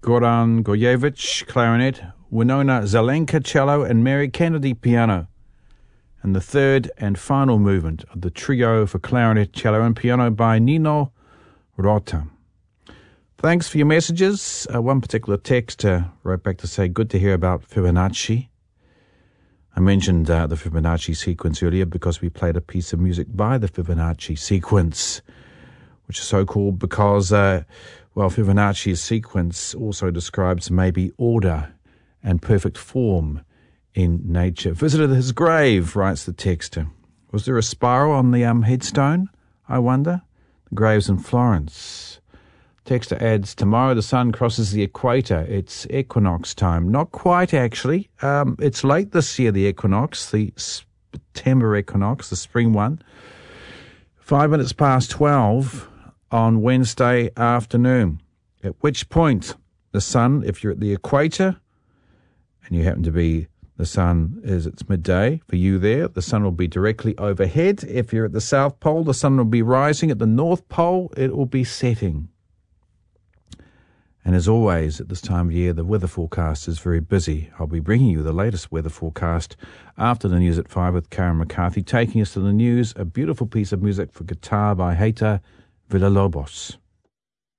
Goran Gojevich, clarinet, Winona Zelenka, cello, and Mary Kennedy, piano. And the third and final movement of the trio for clarinet, cello, and piano by Nino Rota. Thanks for your messages. One particular text wrote back to say, good to hear about Fibonacci. I mentioned the Fibonacci sequence earlier because we played a piece of music by the Fibonacci sequence, which is so called because, Fibonacci's sequence also describes maybe order and perfect form in nature. Visited his grave, writes the texter. Was there a spiral on the headstone, I wonder? The grave's in Florence. Texter adds, tomorrow the sun crosses the equator. It's equinox time. Not quite, actually. It's late this year, the equinox, the September equinox, the spring one. 5 minutes past 12 on Wednesday afternoon, at which point the sun, if you're at the equator, and you happen to be, the sun is, it's midday for you there, the sun will be directly overhead. If you're at the South Pole, the sun will be rising. At the North Pole, it will be setting. And as always, at this time of year, the weather forecast is very busy. I'll be bringing you the latest weather forecast after the news at 5 with Karen McCarthy. Taking us to the news, a beautiful piece of music for guitar by Heitor Villa-Lobos.